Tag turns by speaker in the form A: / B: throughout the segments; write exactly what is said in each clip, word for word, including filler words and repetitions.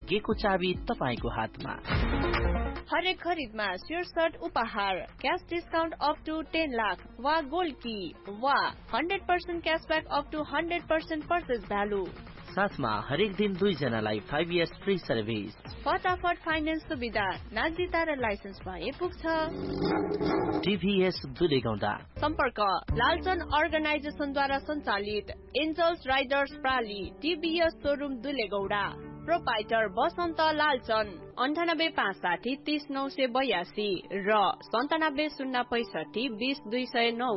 A: भाग्यको चाबी तपाईको हातमा।
B: हरेक खरिदमा स्योर सर्ट उपहार, cash discount up to ten lakh वा गोल्ड की वा hundred percent cashback up two hundred percent purchase value.
A: साथमा हरेक दिन दुई जनालाई फाइभ इयर्स फ्री सर्भिस।
B: फटाफट फाइनेन्स सुविधा, नागरिकता र लाइसेन्स भए पुग्छ।
A: टिभीएस दुलेगौंडा।
B: सम्पर्क लालचन अर्गनाइजेसनद्वारा सञ्चालित angels Riders प्राली TVS showroom दुलेगौडा। Proprietor बसन्त लालचन। अन्ठानब्बे पाँच साठी तीस नौ सय बयासी र सन्तानब्बे शून्य पैसठी बीस दुई सय नौ।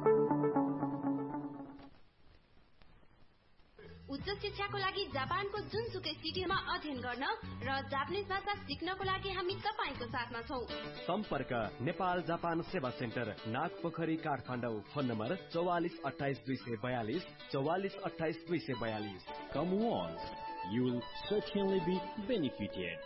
C: उच्च शिक्षाको लागि जापानको जुनसुकै सिटीमा अध्ययन गर्न र जापानिज भाषा सिक्नको लागि हामी तपाईको साथमा छौं।
D: सम्पर्क नेपाल जापान सेवा centre, Nagpokhari, Kathmandu. Phone number चौवालिस अठाइस दुई सय बयालिस चौवालिस अठाइस दुई सय बयालिस।
E: Come once, you will certainly be benefited.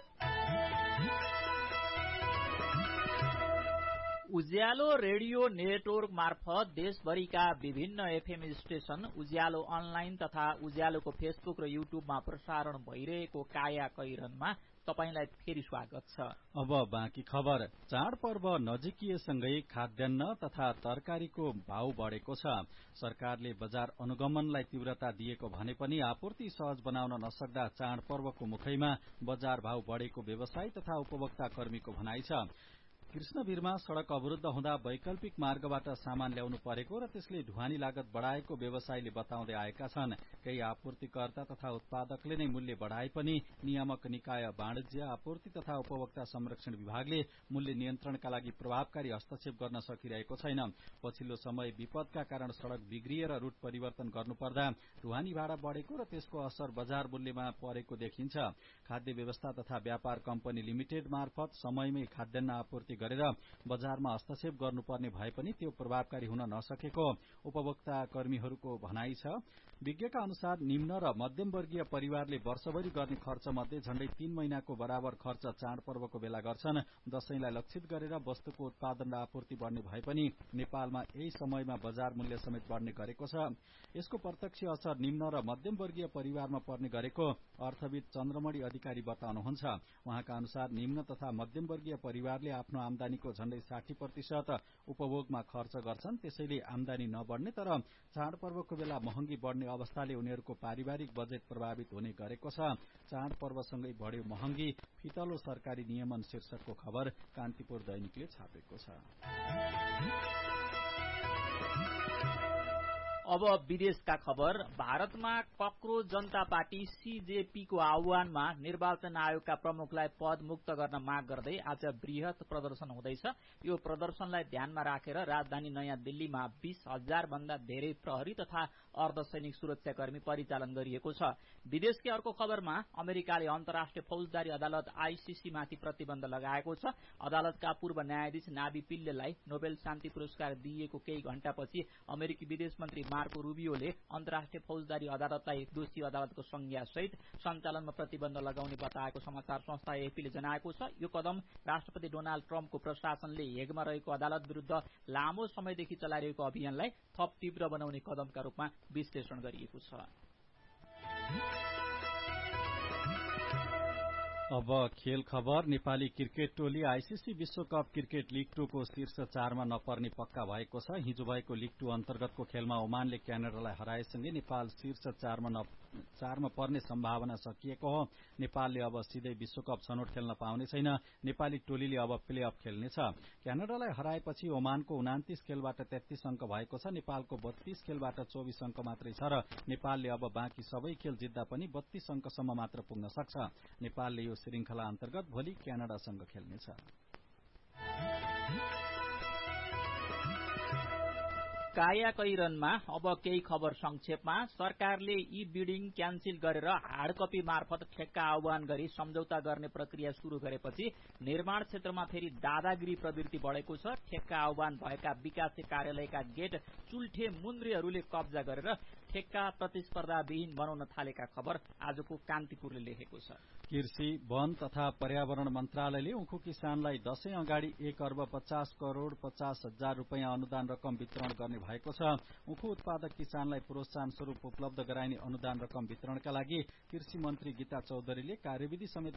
F: Ujyaalo radio network मार्फत देशभरिका विभिन्न एफएम स्टेशन, उज्यालो अनलाइन तथा उज्यालोको फेसबुक र युट्युबमा प्रसारण भइरहेको काया कैरनमा तपाईलाई फेरि स्वागत छ।
G: अब बाँकी खबर। चाडपर्व नजिकिएसँगै खाद्यान्न तथा तरकारीको भाव बढेको छ। सरकारले बजार अनुगमनलाई तीव्रता दिएको भने पनि आपूर्ति सहज बनाउन नसक्दा चाडपर्वको मुखैमा बजार भाव बढेको व्यवसायी तथा उपभोक्ता कर्मीको भनाइ छ। कृष्णवीरमा सड़क अवरुद्ध हुँदा वैकल्पिक मार्गबाट सामान ल्याउनु परेको र त्यसले ढुवानी लागत बढ़ाएको व्यवसायीले बताउँदै आएका छन्। केही आपूर्तिकर्ता तथा उत्पादकले नै मूल्य बढ़ाए पनि नियामक निकाय वाणिज्य, आपूर्ति तथा उपभोक्ता संरक्षण विभागले मूल्य नियन्त्रणका लागि प्रभावकारी हस्तक्षेप गर्न सकिरहेको छैन। पछिल्लो समय विपदका कारण सड़क बिग्रिएर रूट परिवर्तन गर्नुपर्दा ढुवानी भाडा बढ़ेको र त्यसको असर बजार मूल्यमा परेको देखिन्छ। खाद्य व्यवस्था तथा व्यापार कम्पनी लिमिटेड मार्फत समयमै खाद्यान्न आपूर्ति गरेर बजारमा हस्तक्षेप गर्नुपर्ने भए पनि त्यो प्रभावकारी हुन नसकेको उपभोक्ता कर्मीहरूको भनाइ छ। विज्ञका अनुसार निम्न र मध्यमवर्गीय परिवारले वर्षभरि गर्ने खर्च मध्ये झण्डै तीन महिनाको बराबर खर्च चाडपर्वको बेला गर्छन्। दशैंलाई लक्षित गरेर वस्तुको उत्पादन र आपूर्ति बढ़ने भए पनि नेपालमा यही समयमा बजार मूल्य समेत बढ़ने गरेको छ। यसको प्रत्यक्ष असर निम्न र मध्यमवर्गीय परिवारमा पर्ने गरेको अर्थविद चन्द्रमणि अधिकारी बताउनुहुन्छ। उहाँका अनुसार निम्न तथा मध्यमवर्गीय परिवारले आफ्नो आमदानीको झण्डै साठी प्रतिशत उपभोगमा खर्च गर्छन्। त्यसैले आमदानी नबढ्ने तर चाडपर्वको बेला महँगी बढ़ने अवस्थाले उनीहरूको पारिवारिक बजेट प्रभावित हुने गरेको छ। चाडपर्वसँगै बढ़्यो महँगी, फितलो सरकारी नियमन शीर्षकको खबर कान्तिपुर दैनिकले छापेको छ।
F: अब विदेशका खबर। भारतमा कक्रोच जनता पार्टी सीजेपीको आह्वानमा निर्वाचन आयोगका प्रमुखलाई पद मुक्त गर्न माग गर्दै आज वृहत प्रदर्शन हुँदैछ। यो प्रदर्शनलाई ध्यानमा राखेर राजधानी नयाँ दिल्लीमा बीस हजार भन्दा धेरै प्रहरी तथा अर्धसैनिक सुरक्षाकर्मी परिचालन गरिएको छ। विदेशकै अर्को खबरमा अमेरिकाले अन्तर्राष्ट्रिय फौजदारी अदालत आईसीसी माथि प्रतिबन्ध लगाएको छ। अदालतका पूर्व न्यायाधीश नाभी पिल्लेलाई नोबेल शान्ति पुरस्कार दिइएको केही घण्टापछि अमेरिकी विदेश मन्त्री मार्को रूबियोले अन्तर्राष्ट्रिय फौजदारी अदालतलाई दोषी अदालतको संज्ञा सहित सञ्चालनमा प्रतिबन्ध लगाउने बताएको समाचार संस्था एएफपीले जनाएको छ। यो कदम राष्ट्रपति डोनाल्ड ट्रम्पको प्रशासनले हेगमा रहेको अदालत विरूद्ध लामो समयदेखि चलाइरहेको अभियानलाई थप तीव्र बनाउने कदमका रूपमा विश्लेषण गरिएको छ।
G: अब खेल खबर। नेपाली क्रिकेट टोली आईसीसी विश्वकप क्रिकेट लीग टू को शीर्ष चारमा नपर्ने पक्का भएको छ। हिजो भएको लीग टू अन्तर्गतको खेलमा ओमानले क्यानाडालाई हराएसँगै नेपाल शीर्ष चारमा न चारमा पर्ने सम्भावना सकिएको हो। नेपालले अब सिधै विश्वकप छनौट खेल्न पाउने छैन। नेपाली टोलीले अब प्ले अफ खेल्नेछ। क्यानाडालाई हराएपछि ओमानको उनान्तीस खेलबाट तेत्तीस अंक भएको छ। नेपालको बत्तीस खेलबाट चौबीस अंक मात्रै छ र नेपालले अब बाँकी सबै खेल जित्दा पनि बत्तीस अंकसम्म मात्र पुग्न सक्छ। नेपालले यो श्रृंखला अन्तर्गत भोलि क्यानाडासँग खेल्नेछ।
F: काया कैरनमा अब केही खबर संक्षेपमा। सरकारले ई बिडिङ क्यान्सिल गरेर हार्ड कपी मार्फत ठेक्का आह्वान गरी सम्झौता गर्ने प्रक्रिया शुरू गरेपछि निर्माण क्षेत्रमा फेरि दादागिरी प्रवृत्ति बढ़ेको छ। ठेक्का आह्वान भएका विकासे कार्यालयका गेट चुल्ठे मुन्द्रीहरूले कब्जा गरेर ठेक्का प्रतिस्पर्धा विहीन बनाउन थालेका खबर आजको कान्तिपुरले लेखेको छ।
G: कृषि, वन तथा पर्यावरण मन्त्रालयले उखु किसानलाई दशैं अगाडि एक अर्ब पचास करोड़ पचास हजार रूपियाँ अनुदान रकम वितरण गर्ने भएको छ। उखु उत्पादक किसानलाई प्रोत्साहन स्वरूप उपलब्ध गराइने अनुदान रकम वितरणका लागि कृषि मन्त्री गीता चौधरीले कार्यविधि समेत